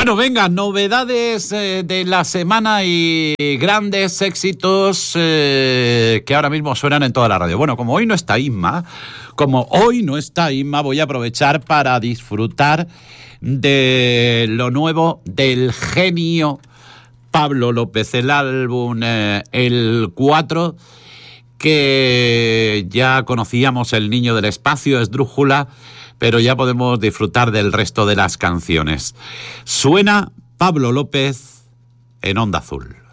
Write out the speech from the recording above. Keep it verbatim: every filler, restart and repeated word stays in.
Bueno, venga, novedades eh, de la semana y grandes éxitos eh, que ahora mismo suenan en toda la radio. Bueno, como hoy no está Inma, como hoy no está Inma, voy a aprovechar para disfrutar de lo nuevo del genio Pablo López, el álbum eh, El cuatro, que ya conocíamos, El niño del espacio, Esdrújula, pero ya podemos disfrutar del resto de las canciones. Suena Pablo López en Onda Azul.